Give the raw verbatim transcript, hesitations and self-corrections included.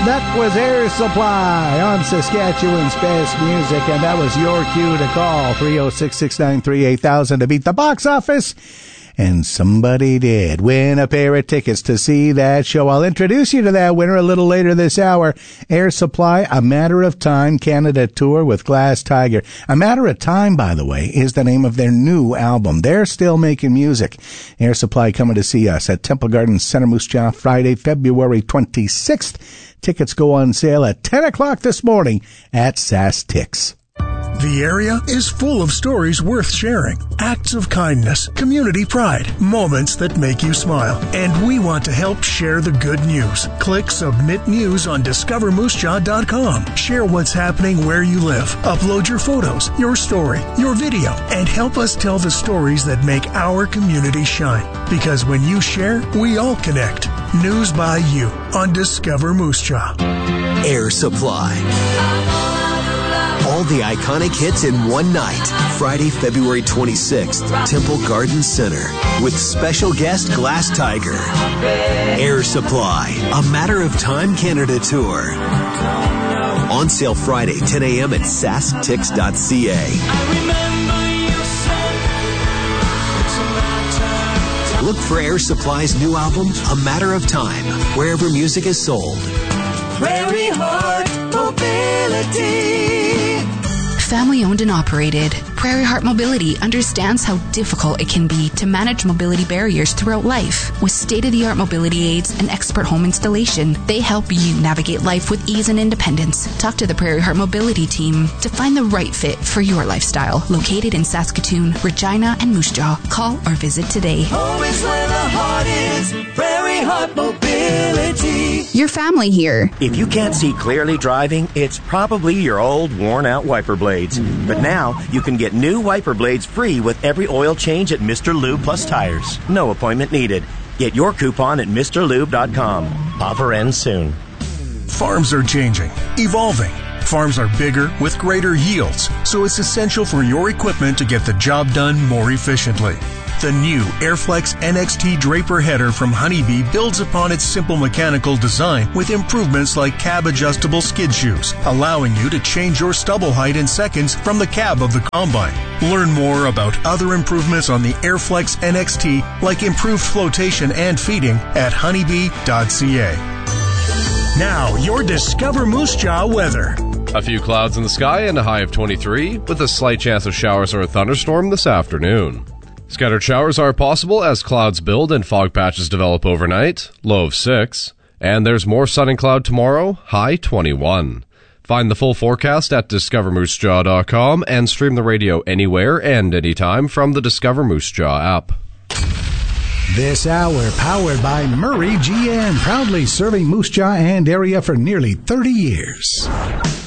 That was Air Supply on Saskatchewan's best music, and that was your cue to call three oh six, six nine three, eight thousand to beat the box office. And somebody did win a pair of tickets to see that show. I'll introduce you to that winner a little later this hour. Air Supply, A Matter of Time Canada Tour with Glass Tiger. A Matter of Time, by the way, is the name of their new album. They're still making music. Air Supply coming to see us at Temple Gardens Centre Moose Jaw Friday, February twenty-sixth. Tickets go on sale at ten o'clock this morning at SaskTix. The area is full of stories worth sharing, acts of kindness, community pride, moments that make you smile. And we want to help share the good news. Click Submit News on discover moose jaw dot com. Share what's happening where you live. Upload your photos, your story, your video, and help us tell the stories that make our community shine. Because when you share, we all connect. News by you on Discover Moose Jaw. Air Supply. All the iconic hits in one night. Friday, February twenty-sixth, Temple Garden Center. With special guest Glass Tiger. Air Supply, A Matter of Time Canada Tour. On sale Friday, ten a.m. at sask tix dot c a. Look for Air Supply's new album, A Matter of Time, wherever music is sold. Prairie Heart Mobility. Family owned and operated, Prairie Heart Mobility understands how difficult it can be to manage mobility barriers throughout life. With state-of-the-art mobility aids and expert home installation, they help you navigate life with ease and independence. Talk to the Prairie Heart Mobility team to find the right fit for your lifestyle. Located in Saskatoon, Regina, and Moose Jaw. Call or visit today. Home is where the heart is. Prairie Heart Mobility. Your family here. If you can't see clearly driving, it's probably your old, worn-out wiper blade. But now you can get new wiper blades free with every oil change at Mister Lube Plus Tires. No appointment needed. Get your coupon at Mr Lube dot com. Offer ends soon. Farms are changing, evolving. Farms are bigger with greater yields, so it's essential for your equipment to get the job done more efficiently. The new Airflex N X T Draper header from Honeybee builds upon its simple mechanical design with improvements like cab-adjustable skid shoes, allowing you to change your stubble height in seconds from the cab of the combine. Learn more about other improvements on the Airflex N X T, like improved flotation and feeding, at honeybee dot c a. Now, your Discover Moose Jaw weather. A few clouds in the sky and a high of twenty-three, with a slight chance of showers or a thunderstorm this afternoon. Scattered showers are possible as clouds build and fog patches develop overnight, low of six. And there's more sun and cloud tomorrow, high twenty-one. Find the full forecast at discover moose jaw dot com and stream the radio anywhere and anytime from the Discover Moose Jaw app. This hour powered by Murray G N, proudly serving Moose Jaw and area for nearly thirty years.